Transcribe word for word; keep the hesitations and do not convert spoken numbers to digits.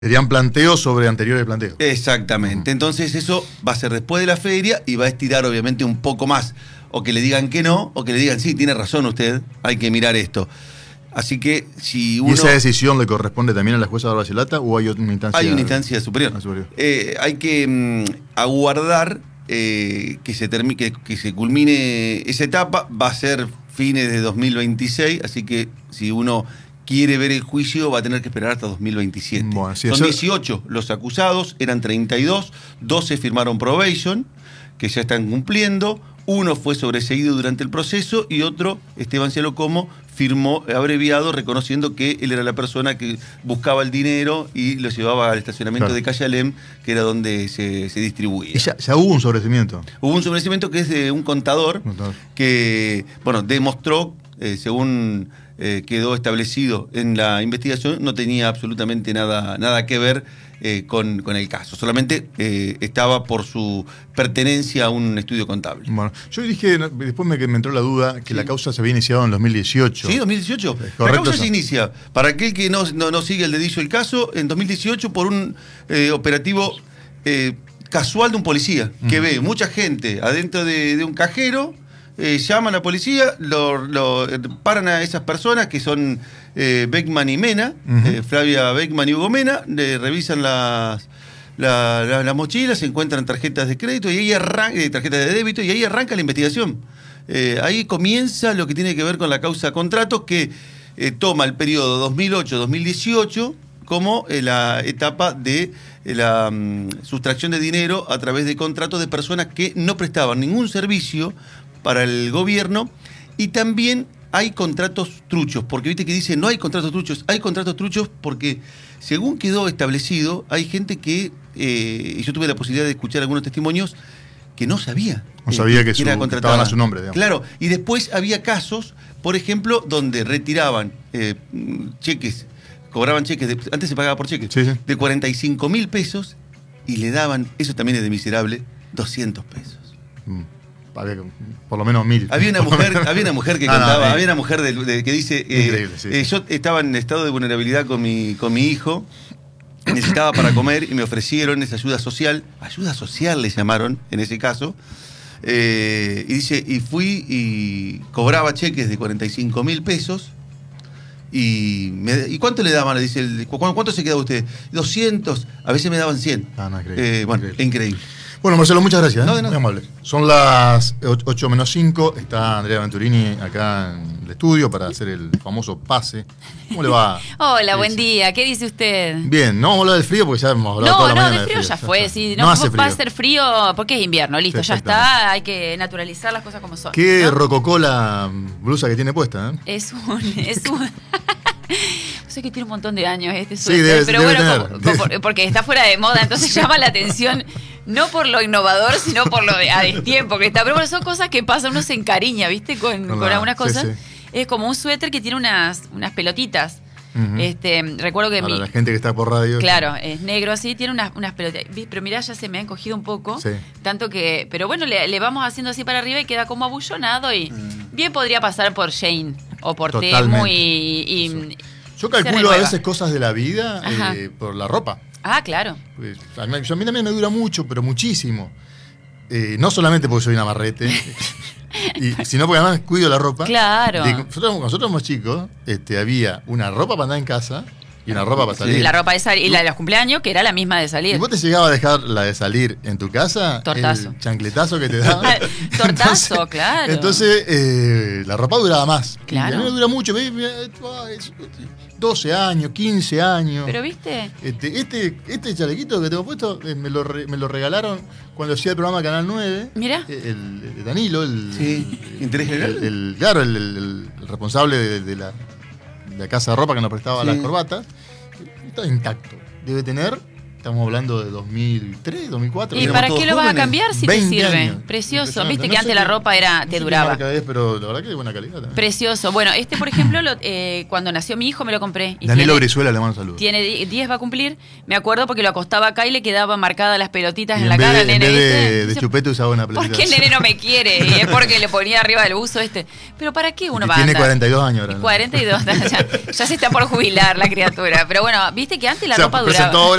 Serían planteos sobre anteriores planteos. Exactamente. Entonces eso va a ser después de la feria y va a estirar obviamente un poco más. O que le digan que no, o que le digan, sí, tiene razón usted, hay que mirar esto. Así que si uno... ¿Y esa decisión le corresponde también a la jueza Bárbara Zelata o hay una instancia? Hay una instancia superior. superior. Eh, hay que mm, aguardar eh, que, se termine, que, que se culmine esa etapa. Va a ser fines de dos mil veintiséis, así que si uno quiere ver el juicio va a tener que esperar hasta dos mil veintisiete. Bueno, si Son eso... dieciocho los acusados, eran treinta y dos, doce firmaron probation, que ya están cumpliendo. Uno fue sobreseído durante el proceso y otro, Esteban Cielo Como, firmó abreviado reconociendo que él era la persona que buscaba el dinero y lo llevaba al estacionamiento claro. de Calle Alem, que era donde se, se distribuía. ¿Y ya, ya hubo un sobreseimiento? Hubo un sobreseimiento que es de un contador, contador. que, bueno, demostró, eh, según eh, quedó establecido en la investigación, no tenía absolutamente nada, nada que ver Eh, con, con el caso. Solamente eh, estaba por su pertenencia a un estudio contable. Bueno, yo dije, después me, me entró la duda, que sí. la causa se había iniciado en dos mil dieciocho. Sí, dos mil dieciocho. La causa eso. se inicia, para aquel que no, no, no sigue el dedillo del caso, en dos mil dieciocho por un eh, operativo eh, casual de un policía, que uh-huh. ve mucha gente adentro de, de un cajero, eh, llaman a la policía, lo, lo, paran a esas personas que son eh, Beckman y Mena, uh-huh. eh, Flavia Beckman y Hugo Mena, le revisan las, la, la, las mochilas, se encuentran tarjetas de crédito y ahí arranca, eh, tarjetas de débito y ahí arranca la investigación. Eh, ahí comienza lo que tiene que ver con la causa contratos, que eh, toma el periodo dos mil ocho a dos mil dieciocho como eh, la etapa de eh, la um, sustracción de dinero a través de contratos de personas que no prestaban ningún servicio para el gobierno, y también hay contratos truchos, porque viste que dice no hay contratos truchos, hay contratos truchos porque según quedó establecido, hay gente que, eh, y yo tuve la posibilidad de escuchar algunos testimonios, que no sabía. No sabía eh, que, que, su, era que estaban a su nombre, digamos. Claro, y después había casos, por ejemplo, donde retiraban eh, cheques, cobraban cheques, de, antes se pagaba por cheques, sí, sí. de cuarenta y cinco mil pesos y le daban, eso también es de miserable, doscientos pesos. Mm. Había por lo menos mil. Había una mujer, había una mujer que ah, contaba, no, había una mujer de, de, que dice, eh, sí. eh, yo estaba en estado de vulnerabilidad con mi, con mi hijo, necesitaba para comer y me ofrecieron esa ayuda social, ayuda social le llamaron en ese caso, eh, y dice, y fui y cobraba cheques de cuarenta y cinco mil pesos, y, me, ¿y cuánto le daban? Le dice, el, ¿cuánto se queda usted? doscientos, a veces me daban cien. Ah, no, increíble, eh, bueno, increíble. increíble. Bueno, Marcelo, muchas gracias. ¿eh? No, de nada. Muy amable. Son las ocho menos cinco. Está Andrea Venturini acá en el estudio para hacer el famoso pase. ¿Cómo le va? Hola, buen día. ¿Qué dice usted? Bien, no vamos a hablar del frío porque ya hemos hablado no, toda la no, mañana. No, del frío ya, ya fue. Si no, no hace frío. Va a ser frío porque es invierno. Listo, sí, ya está. Hay que naturalizar las cosas como son. Qué ¿no? rococó la blusa que tiene puesta, ¿eh? Es un... Es un... sé que tiene un montón de años este suéter, sí, debe, pero debe bueno, tener, como, como, porque está fuera de moda, entonces llama la atención, no por lo innovador, sino por lo de, a destiempo que está. Pero bueno, son cosas que pasan, uno se encariña, ¿viste? Con, con, con algunas cosas. Sí, sí. Es como un suéter que tiene unas, unas pelotitas. Uh-huh. Este, recuerdo que Para mi, la gente que está por radio. Claro, es negro así, tiene unas, unas pelotitas. Pero mirá, ya se me ha encogido un poco. Sí. Tanto que. Pero bueno, le, le vamos haciendo así para arriba y queda como abullonado. Y uh-huh. bien podría pasar por Shane o por Temu y. y sí. Yo calculo a veces cosas de la vida eh, por la ropa. Ah, claro. Pues, a, mí, a mí también me dura mucho, pero muchísimo. Eh, no solamente porque soy un amarrete, y, sino porque además cuido la ropa. Claro. De, nosotros, cuando nosotros éramos chicos, este, había una ropa para andar en casa y una ropa para salir. Y la ropa de salir, y la de los cumpleaños, que era la misma de salir. ¿Y vos te llegabas a dejar la de salir en tu casa? Tortazo. El chancletazo que te daba. Tortazo, entonces, claro. Entonces, eh, la ropa duraba más. Claro. Y a mí me dura mucho. doce años, quince años. Pero viste. Este, este, este chalequito que tengo puesto eh, me, lo re, me lo regalaron cuando hacía el programa Canal nueve. Mira. El, el Danilo, el. Sí, interés general. El, el, claro, el, el, el responsable de, de, la, de la casa de ropa que nos prestaba sí. las corbatas. Está intacto. Debe tener Estamos hablando de dos mil tres, dos mil cuatro. ¿Y para qué lo vas a cambiar si te sirve? Años. Precioso. Viste que no antes la ropa era te no duraba. Qué es, pero la verdad que de buena calidad también. Precioso. Bueno, este, por ejemplo, lo, eh, cuando nació mi hijo me lo compré. Y Danilo tiene, Brizuela, le mando saludos. Tiene diez, va a cumplir. Me acuerdo porque lo acostaba acá y le quedaban marcadas las pelotitas y en la vez cara de, al nene. En vez de, ¿viste? de chupete usaba una pelotita. ¿Por qué el nene no me quiere? Y es porque le ponía arriba del buzo este. Pero ¿para qué uno y va a Tiene andar? cuarenta y dos años ahora. ¿no? cuarenta y dos, ya, ya se está por jubilar la criatura. Pero bueno, viste que antes la o sea, ropa duraba.